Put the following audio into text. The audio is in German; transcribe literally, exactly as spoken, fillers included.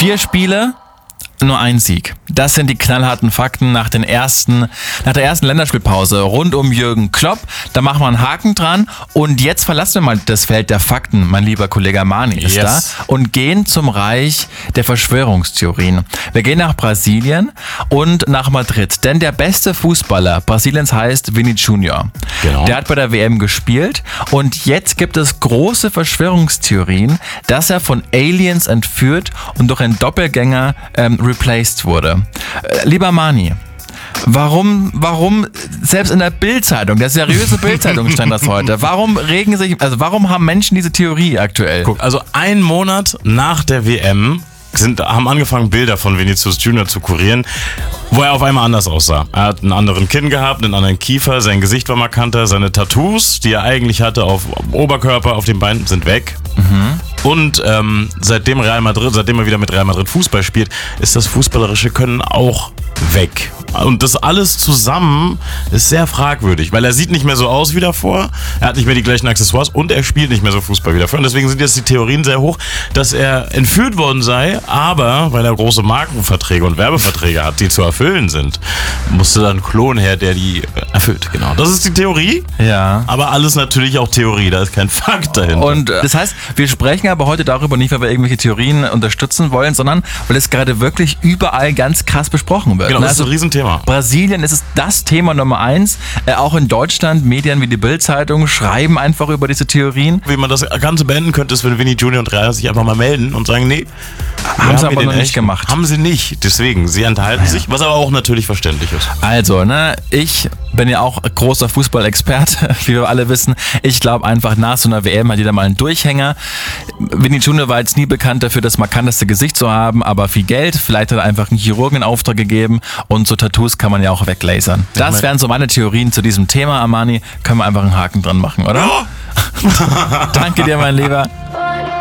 Vier Spiele, nur ein Sieg. Das sind die knallharten Fakten nach, den ersten, nach der ersten Länderspielpause rund um Jürgen Klopp. Da machen wir einen Haken dran. Und jetzt verlassen wir mal das Feld der Fakten, mein lieber Kollege Armani ist Yes. da, und gehen zum Reich der Verschwörungstheorien. Wir gehen nach Brasilien und nach Madrid. Denn der beste Fußballer Brasiliens heißt Vini Junior. Genau. Der hat bei der W M gespielt und jetzt gibt es große Verschwörungstheorien, dass er von Aliens entführt und durch einen Doppelgänger ähm, replaced wurde. Äh, lieber Mani, warum, warum, selbst in der Bild-Zeitung, der seriöse Bild-Zeitung stand das heute, warum regen sich, also warum haben Menschen diese Theorie aktuell? Guck, also einen Monat nach der W M sind, haben angefangen, Bilder von Vinicius Junior zu kurieren, wo er auf einmal anders aussah. Er hat einen anderen Kinn gehabt, einen anderen Kiefer, sein Gesicht war markanter, seine Tattoos, die er eigentlich hatte auf Oberkörper, auf den Beinen, sind weg. Mhm. Und ähm, seitdem Real Madrid, seitdem er wieder mit Real Madrid Fußball spielt, ist das fußballerische Können auch weg. Und das alles zusammen ist sehr fragwürdig, weil er sieht nicht mehr so aus wie davor, er hat nicht mehr die gleichen Accessoires und er spielt nicht mehr so Fußball wie davor. Und deswegen sind jetzt die Theorien sehr hoch, dass er entführt worden sei, aber weil er große Markenverträge und Werbeverträge hat, die zu erfüllen sind, musste dann ein Klon her, der die erfüllt. Genau. Das ist die Theorie. Ja. Aber alles natürlich auch Theorie, da ist kein Fakt dahinter. Und äh, das heißt, wir sprechen aber heute darüber nicht, weil wir irgendwelche Theorien unterstützen wollen, sondern weil es gerade wirklich überall ganz krass besprochen wird. Genau, das also, ist ein Riesenthema. Brasilien ist es das Thema Nummer eins. Äh, auch in Deutschland, Medien wie die Bild-Zeitung schreiben einfach über diese Theorien. Wie man das Ganze beenden könnte, ist, wenn Vini Junior und Real sich einfach mal melden und sagen, nee, Haben sie wir aber den noch nicht echt. gemacht. Haben sie nicht, deswegen, sie enthalten sich, was aber auch natürlich verständlich ist. Also, ne, ich bin ja auch großer Fußballexperte, wie wir alle wissen. Ich glaube einfach, nach so einer W M hat jeder mal einen Durchhänger. Vini Junior war jetzt nie bekannt dafür, das markanteste Gesicht zu haben, aber viel Geld. Vielleicht hat er einfach einen Chirurgen in Auftrag gegeben und so Tattoos kann man ja auch weglasern. Das wären so meine Theorien zu diesem Thema, Armani. Können wir einfach einen Haken dran machen, oder? Ja. Danke dir, mein Lieber.